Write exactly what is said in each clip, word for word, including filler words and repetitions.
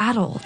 embattled.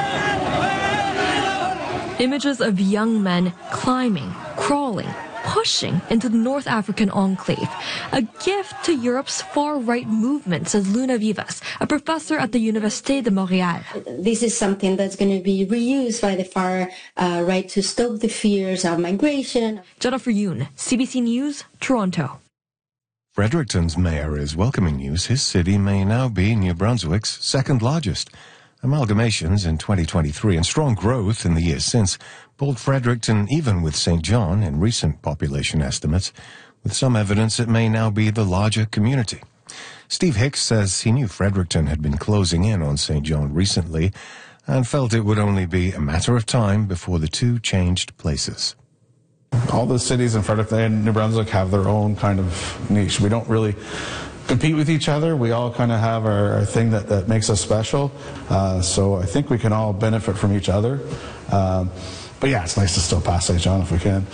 Images of young men climbing, crawling, pushing into the North African enclave, a gift to Europe's far-right movement, says Luna Vivas, a professor at the Université de Montréal. This is something that's going to be reused by the far uh, right to stoke the fears of migration. Jennifer Yoon, C B C News, Toronto. Fredericton's mayor is welcoming news his city may now be New Brunswick's second largest. Amalgamations in twenty twenty-three and strong growth in the years since pulled Fredericton even with Saint John in recent population estimates, with some evidence it may now be the larger community. Steve Hicks says he knew Fredericton had been closing in on Saint John recently and felt it would only be a matter of time before the two changed places. All the cities in Fredericton and New Brunswick have their own kind of niche. We don't really compete with each other. We all kind of have our, our thing that, that makes us special. Uh, so I think we can all benefit from each other. Um, but yeah, it's nice to still pass Saint John if we can.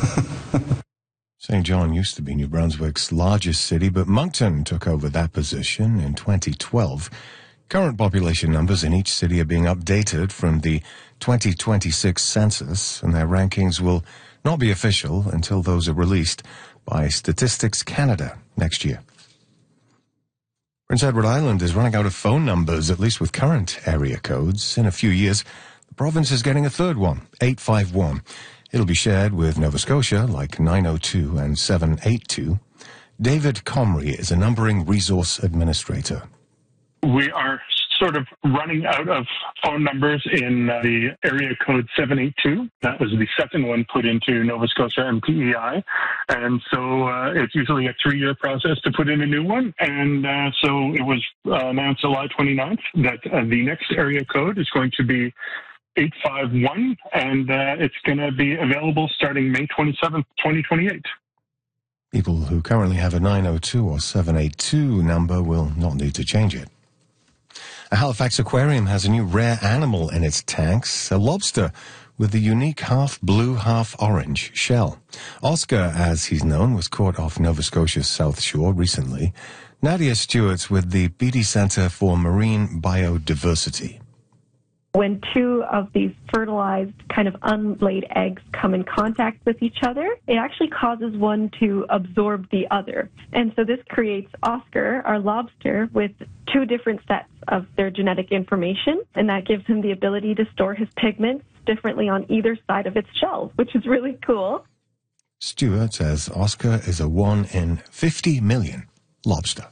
Saint John used to be New Brunswick's largest city, but Moncton took over that position in twenty twelve. Current population numbers in each city are being updated from the twenty twenty-six census, and their rankings will not be official until those are released by Statistics Canada next year. Prince Edward Island is running out of phone numbers, at least with current area codes. In a few years, the province is getting a third one, eight five one. It'll be shared with Nova Scotia, like nine oh two and seven eight two. David Comrie is a numbering resource administrator. We are sort of running out of phone numbers in uh, the area code seven eight two. That was the second one put into Nova Scotia M P E I. And so uh, it's usually a three-year process to put in a new one. And uh, so it was uh, announced July twenty-ninth that uh, the next area code is going to be eight five one, and uh, it's going to be available starting May twenty-seventh, twenty twenty-eight. People who currently have a nine oh two or seven eight two number will not need to change it. A Halifax aquarium has a new rare animal in its tanks, a lobster with a unique half-blue, half-orange shell. Oscar, as he's known, was caught off Nova Scotia's South Shore recently. Nadia Stewart's with the Beatty Centre for Marine Biodiversity. When two of these fertilized, kind of unlaid eggs come in contact with each other, it actually causes one to absorb the other. And so this creates Oscar, our lobster, with two different sets of their genetic information, and that gives him the ability to store his pigments differently on either side of its shell, which is really cool. Stewart says Oscar is a one in fifty million lobster.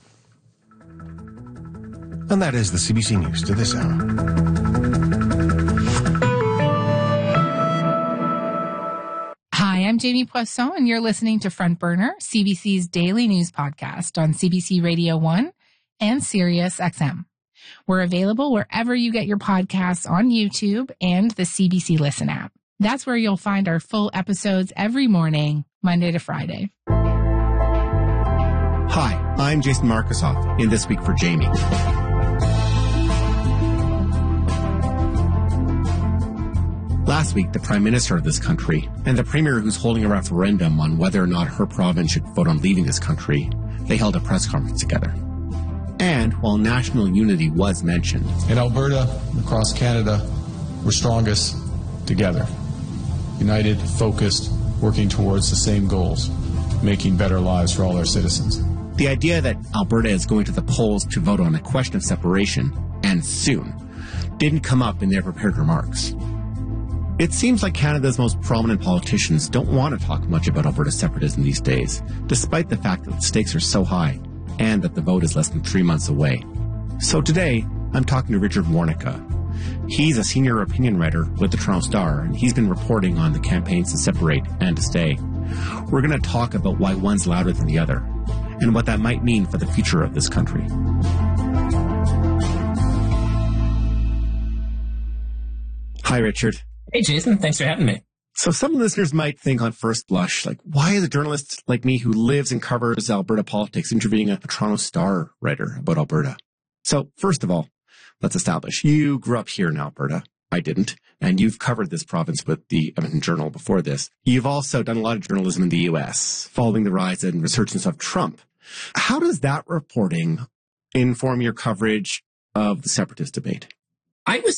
And that is the C B C News to this hour. Hi, I'm Jamie Poisson, and you're listening to Front Burner, C B C's daily news podcast on C B C Radio one and Sirius X M. We're available wherever you get your podcasts on YouTube and the C B C Listen app. That's where you'll find our full episodes every morning, Monday to Friday. Hi, I'm Jason Markusoff, in This Week for Jamie. Last week, the Prime Minister of this country and the Premier who's holding a referendum on whether or not her province should vote on leaving this country, they held a press conference together. And while national unity was mentioned, in Alberta, across Canada, we're strongest together. United, focused, working towards the same goals, making better lives for all our citizens. The idea that Alberta is going to the polls to vote on a question of separation, and soon, didn't come up in their prepared remarks. It seems like Canada's most prominent politicians don't want to talk much about Alberta separatism these days, despite the fact that the stakes are so high and that the vote is less than three months away. So today, I'm talking to Richard Warnica. He's a senior opinion writer with the Toronto Star, and he's been reporting on the campaigns to separate and to stay. We're going to talk about why one's louder than the other, and what that might mean for the future of this country. Hi, Richard. Hey, Jason. Thanks for having me. So some listeners might think on first blush, like, why is a journalist like me who lives and covers Alberta politics interviewing a Toronto Star writer about Alberta? So first of all, let's establish, you grew up here in Alberta. I didn't. And you've covered this province with the Edmonton Journal before this. You've also done a lot of journalism in the U S, following the rise and resurgence of Trump. How does that reporting inform your coverage of the separatist debate? I was